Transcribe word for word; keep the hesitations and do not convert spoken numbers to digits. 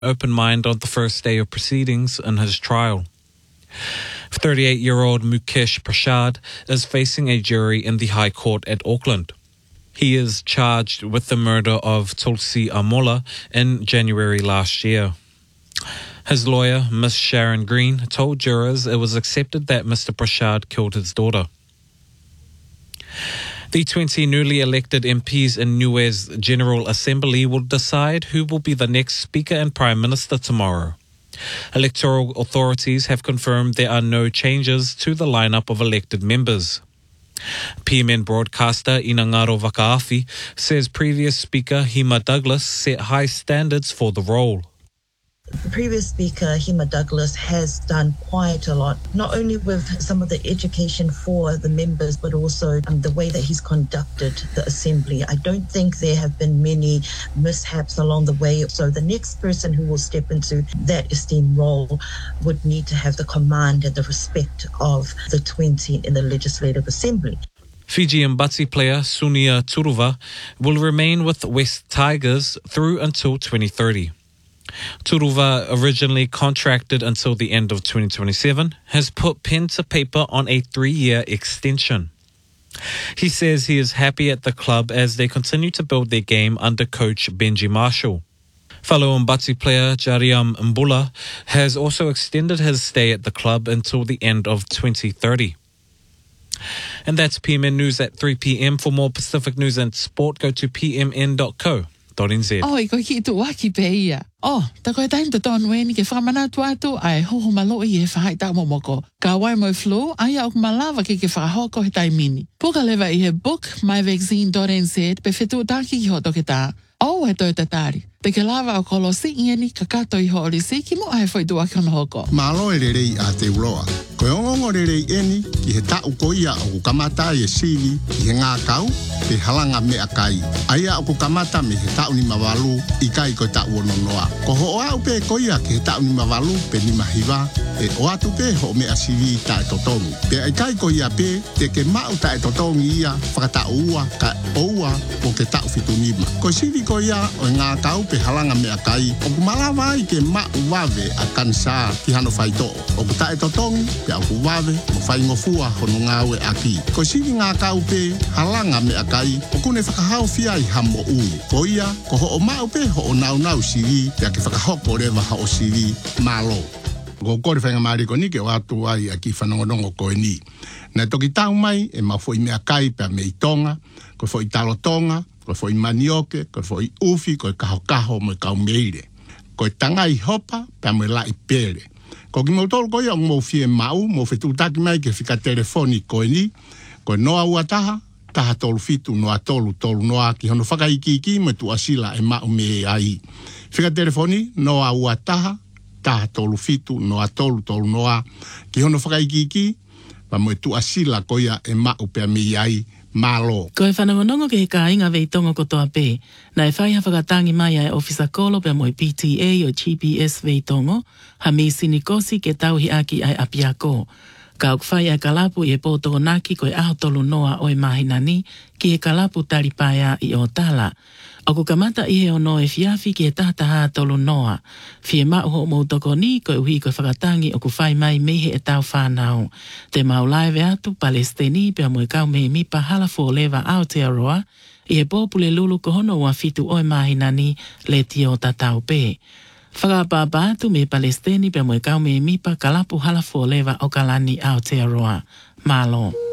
open mind on the first day of proceedings in his trial. thirty-eight-year-old Mukesh Prasad is facing a jury in the High Court at Auckland. He is charged with the murder of Tulsi Amola in January last year. His lawyer, Miss Sharon Green, told jurors it was accepted that Mister Prasad killed his daughter. The twenty newly elected M Ps in Niue's General Assembly will decide who will be the next Speaker and Prime Minister tomorrow. Electoral authorities have confirmed there are no changes to the lineup of elected members. P M N broadcaster Inangaro Vakaafi says previous Speaker Hima Douglas set high standards for the role. The previous Speaker, Hima Douglas, has done quite a lot, not only with some of the education for the members, but also um, the way that he's conducted the Assembly. I don't think there have been many mishaps along the way. So the next person who will step into that esteemed role would need to have the command and the respect of the twenty in the Legislative Assembly. Fijian Batsi player Sunia Turuva will remain with West Tigers through until twenty thirty. Turuva, originally contracted until the end of twenty twenty-seven, has put pen to paper on a three-year extension. He says he is happy at the club as they continue to build their game under coach Benji Marshall. Fellow Mbatsi player Jariam Mbula has also extended his stay at the club until the end of twenty thirty. And that's P M N News at three p.m. For more Pacific news and sport, go to p m n dot co dot n z. Oh, i koe ki tu waki pe ia. Oh, ta koe taim to ton weni ke whamana tuatu ai hoho malo i e whahai ta momoko. Ka wai mo flu, ai au malawa ke ke whahoko he taimini. Puka lewa i he book my vaccine dot n z pe whetu taki ki hoto ke tā. Oh, he toi tatari. Te ke lava o kolosi ieni ka kato i ho olisi ki mo ai whai tua ki ono hoko. Malo e rerei a te uroa. Koe ongongo rerei eni ki he tau koia o kukamata i e siri ki he ngā kau pe halanga mea kai. Aia o kukamata me he tau ni mawalu i kai koe tau ono noa. Ko ho oa upe koia ki he tau ni mawalu pe ni mahiwa e o atu pe ho mea siri ta e totongu. Pe ai kai koia pe te ke mau ta e totongu ia whakata ua ka oua o ke tau fitu nima. Ko siri koia o ngā kau pe halanga mea kai. O kumalawa i ke mau wawe a kansa ki hano whaito. O kuta e totongu pe au kuwawe mo whaingofua hono ngāwe aki. Ko siri ngā kau pe halanga mea kai. O kune whakahau fia i hamo ui. Ko ia, ko ho o mau pe ho o nau nau siri pe a ke whakahoko rewa ha o siri malo. Ko kore whainga maari ko ni ke o atu ai a ki whanongonongo koe ni. Nā toki tau mai e ma fo i mea kai pe a mei tonga, ko fo i talo tonga, ko fo i manioke, ko fo i ufi, ko i kaho kaho mo i kau meire. Ko i tanga i hopa pe a mo i la i pere. Ko ki mo tolu ko ia mo fie mau, mo fetu taki mai ke fika telefoni koe ni, ko i noa ua taha, taha tolu fitu noa tolu tolu noa ki hono whakaiki ki mo tu asila e mau me ai. Fika telefoni noa ua taha, taha tolu fitu noa tolu tolu noa ki hono whakaiki ki, pa mo tu asila ko ia e mau pe me ai malo. Ko e whanongonongo ke he ka inga vei tongo kotoa pe, na e whai hawhakatangi mai ai ofisa kolo pe mo i P T A o G P S vei tongo, ha mi sinikosi ke tauhi aki ai apiako. Ka uk whai ai kalapu i e pōtoko naki ko e aho tolu noa o e mahinani ki e kalapu taripaya i o tala. O ku kamata i he ono e fiafi ki e tahataha tolu noa. Fie mauho o mautoko ni ko e uhi ko e whakatangi o ku whai mai mehe e tau whanau. Te maulaive atu Palestini pe mo e kau mehe mipa halafo lewa Aotearoa i e pōpule lulu ko hono ua fitu o e mahinani le tio tatau pe. Whakapapa atu me Palestini pe mo e kau mehe mipa kalapu halafo lewa o kalani Aotearoa. Malo.